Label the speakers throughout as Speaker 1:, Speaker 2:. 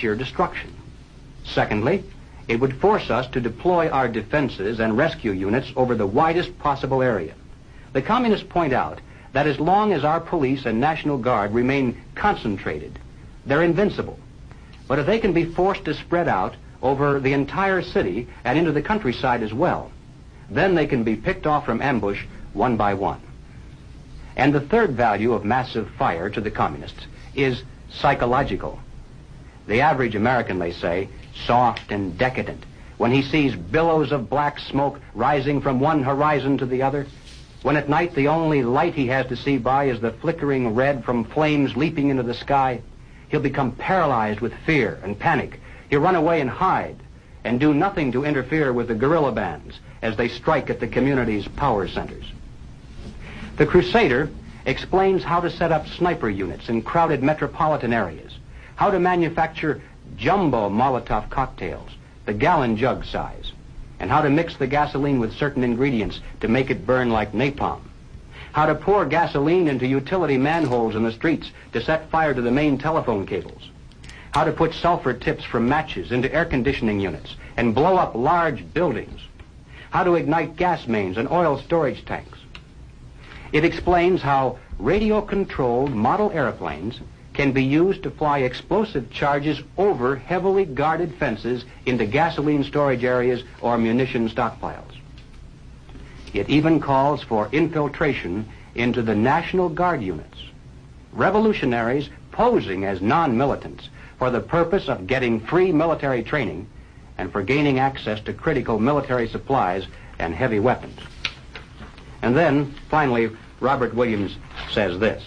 Speaker 1: sheer destruction. Secondly, it would force us to deploy our defenses and rescue units over the widest possible area. The communists point out that as long as our police and National Guard remain concentrated, they're invincible. But if they can be forced to spread out over the entire city and into the countryside as well, then they can be picked off from ambush one by one. And the third value of massive fire to the communists is psychological. The average American, they say, soft and decadent, when he sees billows of black smoke rising from one horizon to the other, when at night the only light he has to see by is the flickering red from flames leaping into the sky, he'll become paralyzed with fear and panic. He'll run away and hide and do nothing to interfere with the guerrilla bands as they strike at the community's power centers. The Crusader explains how to set up sniper units in crowded metropolitan areas, how to manufacture jumbo Molotov cocktails, the gallon jug size, and how to mix the gasoline with certain ingredients to make it burn like napalm, how to pour gasoline into utility manholes in the streets to set fire to the main telephone cables, how to put sulfur tips from matches into air conditioning units and blow up large buildings, how to ignite gas mains and oil storage tanks. It explains how radio-controlled model airplanes can be used to fly explosive charges over heavily guarded fences into gasoline storage areas or munition stockpiles. It even calls for infiltration into the National Guard units, revolutionaries posing as non-militants for the purpose of getting free military training and for gaining access to critical military supplies and heavy weapons. And then, finally, Robert Williams says this: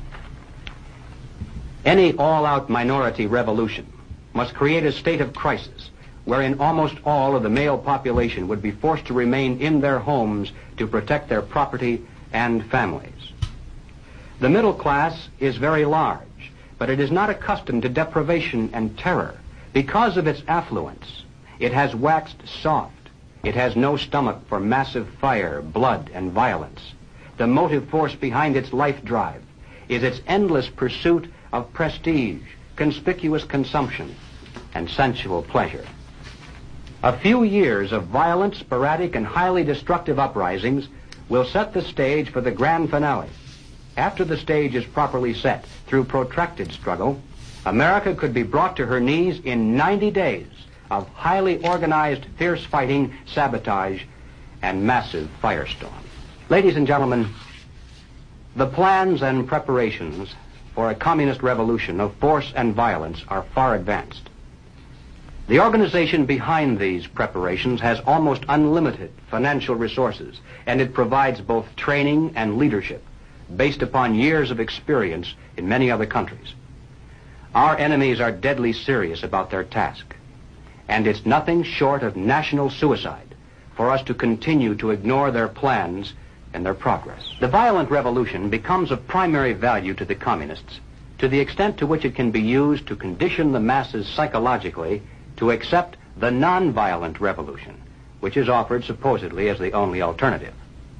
Speaker 1: any all-out minority revolution must create a state of crisis wherein almost all of the male population would be forced to remain in their homes to protect their property and families. The middle class is very large, but it is not accustomed to deprivation and terror. Because of its affluence, it has waxed soft. It has no stomach for massive fire, blood, and violence. The motive force behind its life drive is its endless pursuit of prestige, conspicuous consumption, and sensual pleasure. A few years of violent, sporadic, and highly destructive uprisings will set the stage for the grand finale. After the stage is properly set through protracted struggle, America could be brought to her knees in 90 days of highly organized, fierce fighting, sabotage, and massive firestorm. Ladies and gentlemen, the plans and preparations for a communist revolution of force and violence are far advanced. The organization behind these preparations has almost unlimited financial resources, and it provides both training and leadership based upon years of experience in many other countries. Our enemies are deadly serious about their task, and it's nothing short of national suicide for us to continue to ignore their plans and their progress. The violent revolution becomes of primary value to the communists to the extent to which it can be used to condition the masses psychologically to accept the non-violent revolution, which is offered supposedly as the only alternative.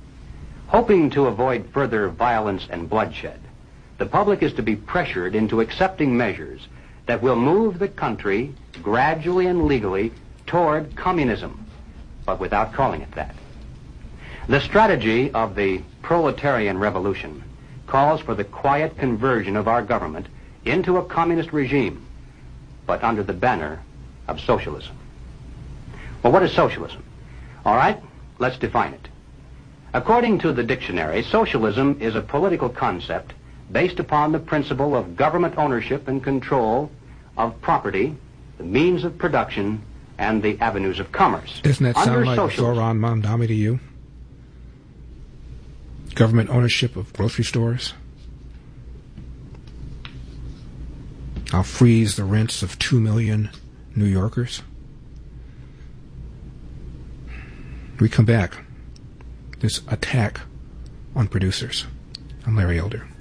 Speaker 1: Hoping to avoid further violence and bloodshed, the public is to be pressured into accepting measures that will move the country gradually and legally toward communism, but without calling it that. The strategy of the proletarian revolution calls for the quiet conversion of our government into a communist regime, but under the banner of socialism. Well, what is socialism? All right, let's define it. According to the dictionary, socialism is a political concept based upon the principle of government ownership and control of property, the means of production, and the avenues of commerce.
Speaker 2: Doesn't that sound like Zoran Mandami to you? Government ownership of grocery stores. I'll freeze the rents of 2 million New Yorkers. We come back. This attack on producers. I'm Larry Elder.